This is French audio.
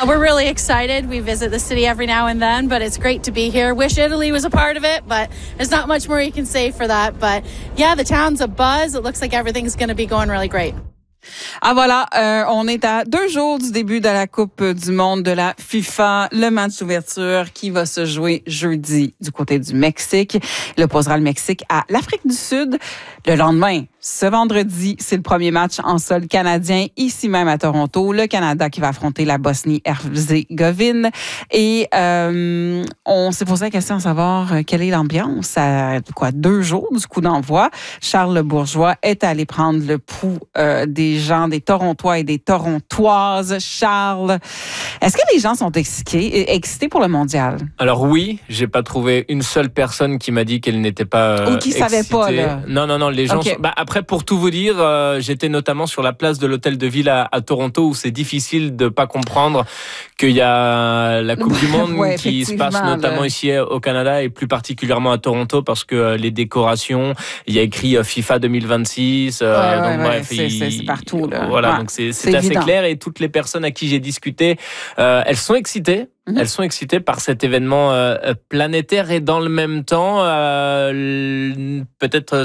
We're really excited. We visit the city every now and then, but it's great to be here. Wish Italy was a part of it, but there's not much more you can say for that. But yeah, the town's abuzz. It looks like everything's going to be going really great. Ah voilà, on est à 2 jours du début de la Coupe du monde de la FIFA. Le match d'ouverture qui va se jouer jeudi du côté du Mexique. Il opposera le Mexique à l'Afrique du Sud. Le lendemain, ce vendredi, c'est le premier match en sol canadien, ici même à Toronto. Le Canada qui va affronter la Bosnie-Herzégovine. Et on s'est posé la question de savoir quelle est l'ambiance à 2 jours du coup d'envoi. Charles Le Bourgeois est allé prendre le pouls des gens, des Torontois et des Torontoises. Charles, est-ce que les gens sont excités pour le mondial? Alors oui, j'ai pas trouvé une seule personne qui m'a dit qu'elle n'était pas ou qui savait pas, là. Non, les gens okay. Après, pour tout vous dire, j'étais notamment sur la place de l'Hôtel de Ville à Toronto où c'est difficile de pas comprendre qu'il y a la Coupe du Monde qui se passe notamment ici au Canada et plus particulièrement à Toronto parce que les décorations, il y a écrit FIFA 2026. C'est partout. Là. Voilà, donc c'est assez clair et toutes les personnes à qui j'ai discuté, elles sont excitées. Elles sont excitées par cet événement planétaire et dans le même temps, peut-être